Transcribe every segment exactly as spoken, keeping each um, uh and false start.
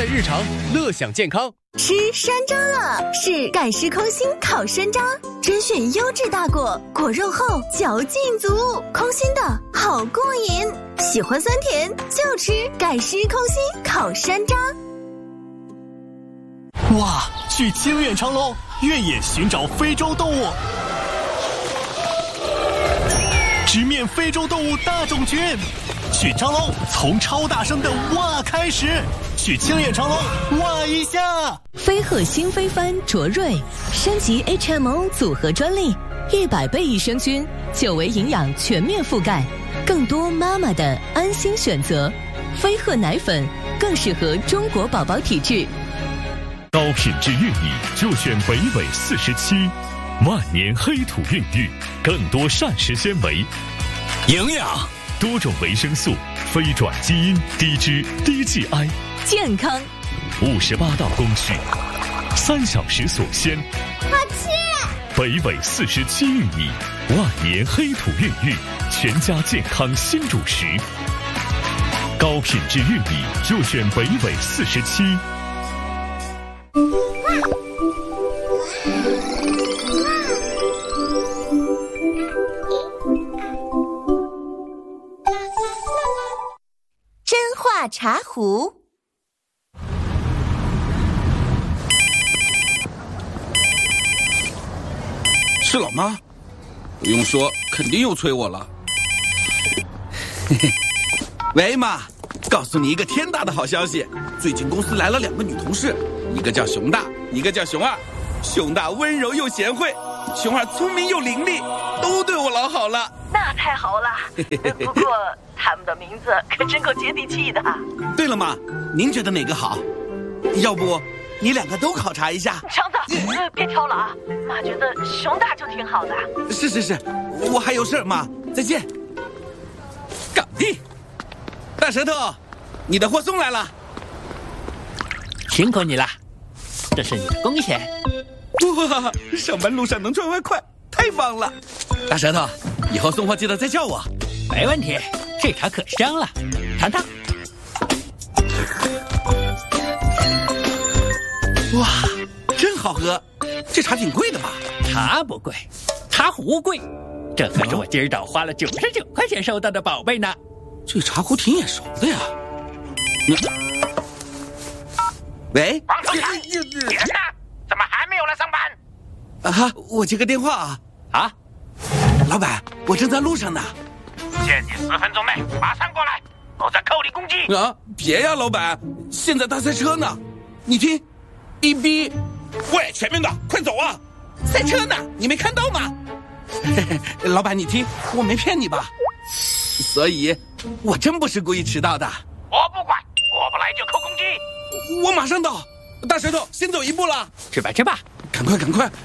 日常，乐享健康。 吃山楂了，是盖世空心烤山楂，甄选优质大果，果肉厚，嚼劲足，空心的好过瘾。喜欢酸甜就吃盖世空心烤山楂。 哇，去清远长隆，越野寻找非洲动物，直面非洲动物大种群。去长隆，从超大声的哇开始，去清远长隆哇一下。 飞鹤新飞帆卓瑞升级 H M O 组合专利，一百倍益生菌，久维营养全面覆盖，更多妈妈的安心选择。飞鹤奶粉更适合中国宝宝体质。 高品质玉米就选北纬四十七，万年黑土孕育，更多膳食纤维， 营养， 多种维生素，非转基因，低脂低 G I， 健康， 五十八道工序，三小时锁鲜。 好吃！ 北纬四十七玉米，万年黑土孕育，全家健康新主食。高品质玉米就选北纬四十七。 真话茶壶。 是老妈，不用说，肯定又催我了。嘿嘿，喂妈，告诉你一个天大的好消息，最近公司来了两个女同事，一个叫熊大，一个叫熊二。熊大温柔又贤惠，熊二聪明又伶俐，都对我老好了。 那太好了，不过他们的名字可真够接地气的。 对了妈，您觉得哪个好？要不你两个都考察一下。 强子，呃，别挑了啊，妈觉得熊大就挺好的。 是是是，我还有事儿，妈，再见。搞定。大舌头，你的货送来了。 辛苦你了，这是你的贡献。 哇，上班路上能赚外快，太棒了！大舌头，以后送货记得再叫我。 没问题，这茶可香了，尝尝。 哇，真好喝！这茶挺贵的吧？ 茶不贵，茶壶贵。这可是我今儿早花了九十九块钱收到的宝贝呢。 这茶壶挺眼熟的呀。嗯、喂， 王头强，你人呢？怎么还没有来上班？ 啊，我接个电话啊。 啊， 老板，我正在路上呢。 限你十分钟内马上过来，否则扣你工资。 啊，别呀，老板，现在大赛车呢。你听，哔哔。 喂，前面的，快走啊！ 赛车呢，你没看到吗？嘿嘿，老板，你听，我没骗你吧？所以，我真不是故意迟到的。 我不管，过不来就扣工资。 我马上到。大舌头，先走一步了。 吃吧吃吧， 赶快赶快。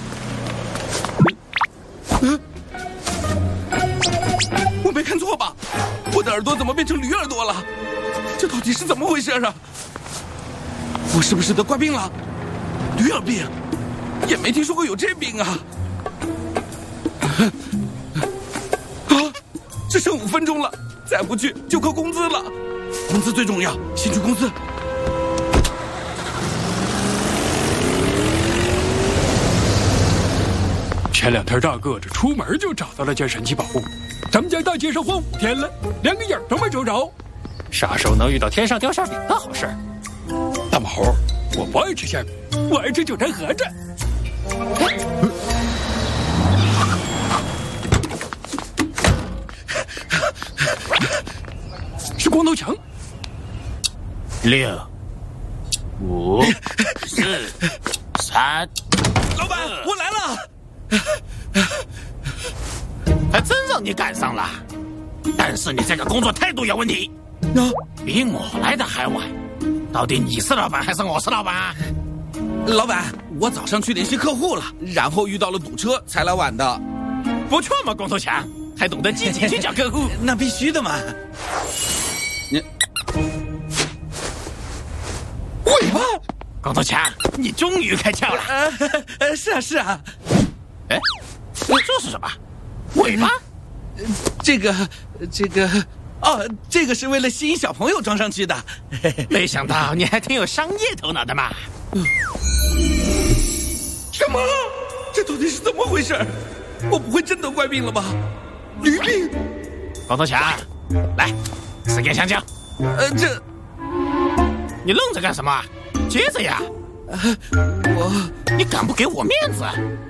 嗯，我没看错吧？我的耳朵怎么变成驴耳朵了？这到底是怎么回事啊？我是不是得怪病了？驴耳病，也没听说过有这病啊！啊，只剩五分钟了，再不去就扣工资了。工资最重要，先去公司。 前两天大个子出门就找到了件神奇宝物，咱们家大街上晃五天了，连个影都没瞅着。 啥时候能遇到天上掉馅饼的好事？ 大马猴，我不爱吃馅饼，我爱吃韭菜盒子。是光头强。 六、五、四、三。 老板，我来了。 还真让你赶上了，但是你这个工作态度有问题， 啊， 比我来的还晚。到底你是老板还是我是老板？ 老板，我早上去联系客户了，然后遇到了堵车才来晚的。 不错嘛，光头强，还懂得积极去找客户。 那必须的嘛。你尾巴， 光头强，你终于开窍了。 呃，呃是啊是啊。 哎，这是什么？尾巴？ 这个这个哦，这个是为了吸引小朋友装上去的。 没想到你还挺有商业头脑的嘛！ 嗯、什么？这到底是怎么回事？我不会真得怪病了吧？驴病？ 光头强，来，吃根香蕉。 呃，这， 你愣着干什么？接着呀！ 呃，我， 你敢不给我面子？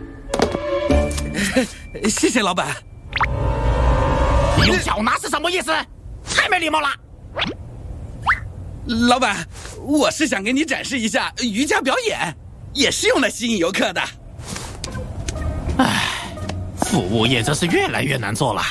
呃、谢谢老板。 你用脚拿是什么意思？太没礼貌了！ 老板，我是想给你展示一下瑜伽表演，也是用来吸引游客的。 唉，服务业真是越来越难做了。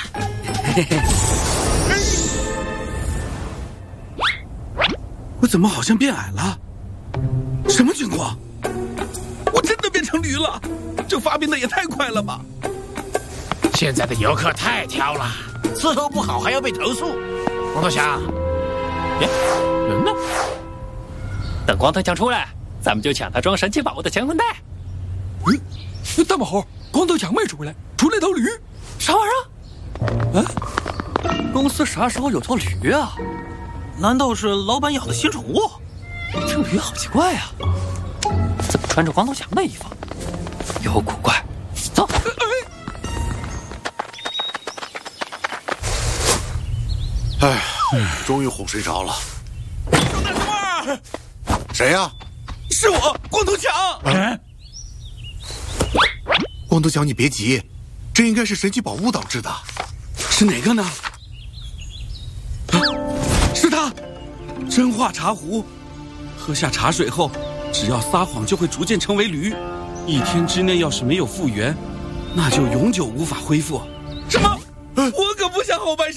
我怎么好像变矮了？什么情况？我真的变成驴了？这发病的也太快了吧！ 现在的游客太挑了，伺候不好还要被投诉。光头强，耶，人呢？ 等光头强出来，咱们就抢他装神奇宝物的乾坤袋。 嗯，大马猴，光头强没出来，出来头驴， 啥玩意儿？啊？公司啥时候有头驴啊？难道是老板养的新宠物？这驴好奇怪啊！怎么穿着光头强的衣服？有古怪。走。 哎，终于哄睡着了。 正在什么？ 谁呀、啊？ 是我，光头强。 嗯。光头强，你别急，这应该是神奇宝物导致的。 是哪个呢？啊，是他，真化茶壶。喝下茶水后，只要撒谎就会逐渐成为驴。一天之内要是没有复原，那就永久无法恢复。什么？我可不想后半生。